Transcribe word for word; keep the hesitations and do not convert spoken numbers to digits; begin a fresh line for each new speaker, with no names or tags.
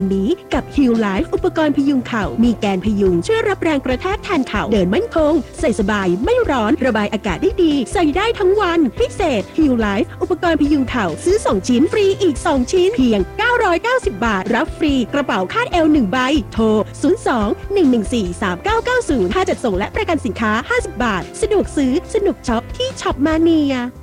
นี้กับ Heal Life อุปกรณ์พยุงเข่ามีแกนพยุงช่วยรับแรงกระแทกแทนเข่าเดินมั่นคงใส่สบายไม่ร้อนระบายอากาศได้ดีใส่ได้ทั้งวันพิเศษ Heal Life อุปกรณ์พยุงเข่าซื้อสองชิ้นฟรีอีกสองชิ้นเพียงเก้าร้อยเก้าสิบบาทรับฟรีกระเป๋าคาดเอวหนึ่งใบโทรศูนย์ สอง หนึ่ง หนึ่ง สี่ สาม เก้า เก้า ศูนย์ค่าจัดส่งและประกันสินค้าห้าสิบบาทสะดวกซื้อสนุกช็อปที่ช็อปมาเนีย